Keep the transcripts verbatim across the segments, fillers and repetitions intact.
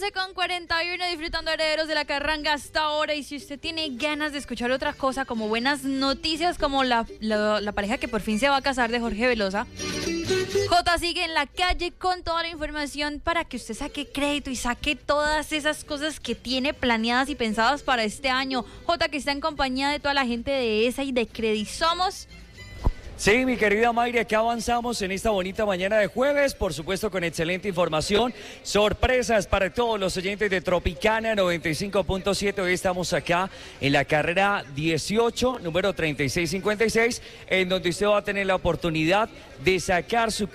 once con cuarenta y uno, disfrutando Herederos de la Carranga hasta ahora. Y si usted tiene ganas de escuchar otra cosa, como buenas noticias, como la, la, la pareja que por fin se va a casar de Jorge Velosa, Jota sigue en la calle con toda la información para que usted saque crédito y saque todas esas cosas que tiene planeadas y pensadas para este año. Jota, que está en compañía de toda la gente de ESA y de Credisomos. Sí, mi querida Mayra, acá avanzamos en esta bonita mañana de jueves, por supuesto con excelente información, sorpresas para todos los oyentes de Tropicana noventa y cinco punto siete. Hoy estamos acá en la carrera dieciocho, número treinta y seis cincuenta y seis, en donde usted va a tener la oportunidad de sacar su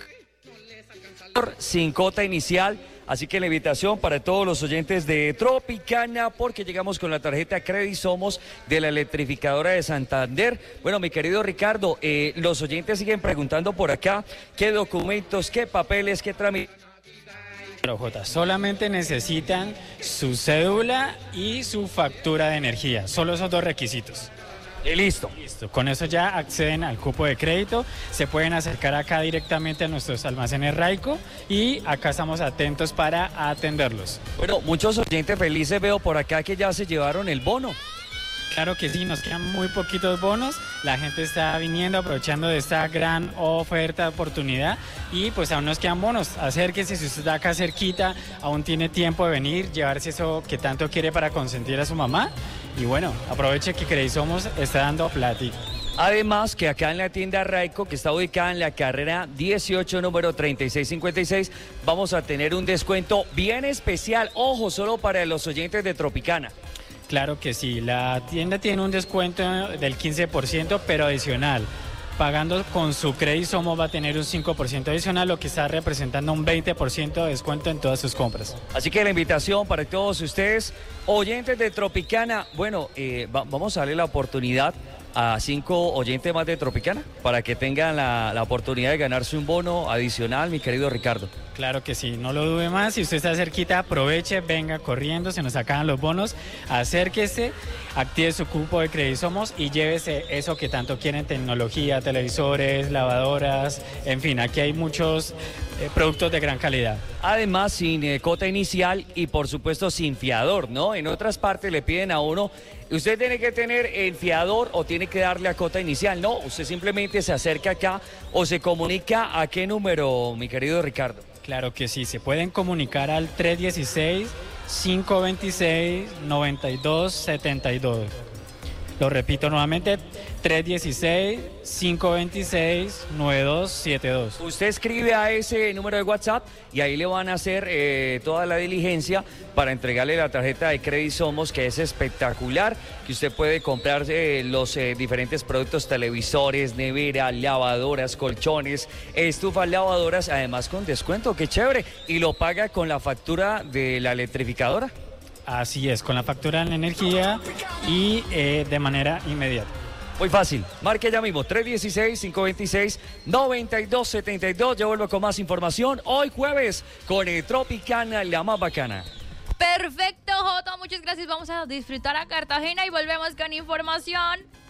sin cota inicial. Así que la invitación para todos los oyentes de Tropicana, porque llegamos con la tarjeta Credisomos de la electrificadora de Santander. Bueno, mi querido Ricardo, eh, los oyentes siguen preguntando por acá qué documentos, qué papeles, qué trámites. Pero Jota, solamente necesitan su cédula y su factura de energía, solo esos dos requisitos. Y listo. Listo. Con eso ya acceden al cupo de crédito, se pueden acercar acá directamente a nuestros almacenes Raico y acá estamos atentos para atenderlos. Bueno, muchos oyentes felices veo por acá que ya se llevaron el bono. Claro que sí, nos quedan muy poquitos bonos, la gente está viniendo, aprovechando de esta gran oferta, oportunidad, y pues aún nos quedan bonos. Acérquese, si usted está acá cerquita, aún tiene tiempo de venir, llevarse eso que tanto quiere para consentir a su mamá, y bueno, aproveche que Credisomos está dando plática. Además que acá en la tienda Raico, que está ubicada en la carrera dieciocho, número treinta y seis cincuenta y seis, vamos a tener un descuento bien especial, ojo, solo para los oyentes de Tropicana. Claro que sí, la tienda tiene un descuento del quince por ciento, pero adicional. Pagando con su Credisomos va a tener un cinco por ciento adicional, lo que está representando un veinte por ciento de descuento en todas sus compras. Así que la invitación para todos ustedes, oyentes de Tropicana, bueno, eh, va, vamos a darle la oportunidad a cinco oyentes más de Tropicana para que tengan la, la oportunidad de ganarse un bono adicional, mi querido Ricardo. Claro que sí, no lo dude más, si usted está cerquita, aproveche, venga corriendo, se nos acaban los bonos, acérquese, active su cupo de Credisomos y llévese eso que tanto quieren, tecnología, televisores, lavadoras, en fin, aquí hay muchos eh, productos de gran calidad. Además, sin eh, cota inicial y por supuesto sin fiador, ¿no? En otras partes le piden a uno, usted tiene que tener el fiador o tiene que darle a cota inicial. No, usted simplemente se acerca acá o se comunica a qué número, mi querido Ricardo. Claro que sí, se pueden comunicar al tres uno seis, cinco dos seis, nueve dos siete dos. Lo repito nuevamente, tres uno seis, cinco dos seis, nueve dos siete dos. Usted escribe a ese número de WhatsApp y ahí le van a hacer eh, toda la diligencia para entregarle la tarjeta de Credisomos, que es espectacular, que usted puede comprar eh, los eh, diferentes productos, televisores, nevera, lavadoras, colchones, estufas, lavadoras, además con descuento, qué chévere, y lo paga con la factura de la electrificadora. Así es, con la factura de la energía y eh, de manera inmediata. Muy fácil, marque ya mismo, tres uno seis, cinco dos seis, nueve dos siete dos. Yo vuelvo con más información hoy jueves con el Tropicana, la más bacana. Perfecto, Jota, muchas gracias. Vamos a disfrutar a Cartagena y volvemos con información.